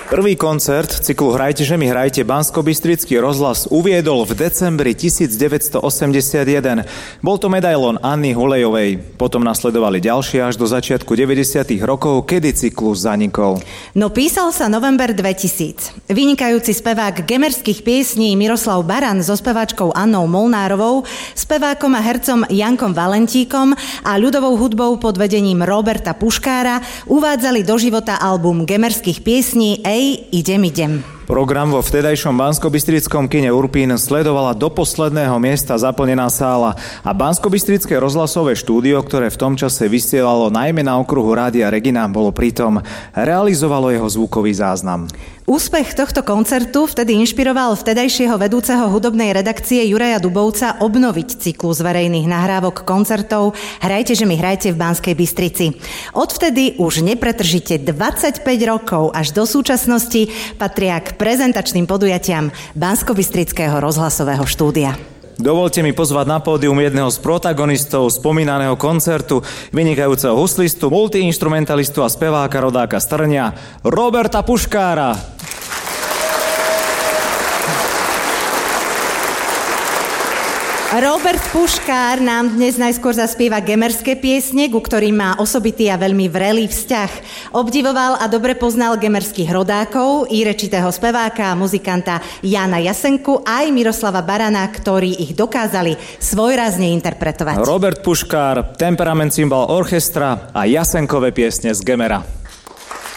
Prvý koncert cyklu Hrajte, že mi hrajte Banskobystrický rozhlas uviedol v decembri 1981. Bol to medailón Anny Hulejovej. Potom nasledovali ďalšie až do začiatku 90. rokov, kedy cyklus zanikol. No písal sa november 2000. Vynikajúci spevák gemerských piesní Miroslav Baran so speváčkou Annou Molnárovou, spevákom a hercom Jankom Valentíkom a ľudovou hudbou pod vedením Roberta Puškára uvádzali do života album gemerských piesní Idem. Program vo vtedajšom banskobystrickom kine Urpín sledovala do posledného miesta zaplnená sála a banskobystrické rozhlasové štúdio, ktoré v tom čase vysielalo najmä na okruhu Rádia Regina, bolo pritom, realizovalo jeho zvukový záznam. Úspech tohto koncertu vtedy inšpiroval vtedajšieho vedúceho hudobnej redakcie Juraja Dubovca obnoviť cyklus verejných nahrávok koncertov Hrajte, že mi hrajte v Banskej Bystrici. Odvtedy už nepretržite 25 rokov až do súčasnosti patria k prezentačným podujatiam Banskobystrického rozhlasového štúdia. Dovolte mi pozvať na pódium jedného z protagonistov spomínaného koncertu, vynikajúceho huslistu, multiinstrumentalistu a speváka rodáka z Trňa, Roberta Puškára. Robert Puškár nám dnes najskôr zaspieva gemerské piesne, ku ktorým má osobitý a veľmi vrelý vzťah. Obdivoval a dobre poznal gemerských rodákov, írečitého speváka a muzikanta Jána Jasenku aj Miroslava Barana, ktorí ich dokázali svojrázne interpretovať. Robert Puškár, temperament cymbal orchestra a Jasenkové piesne z Gemera.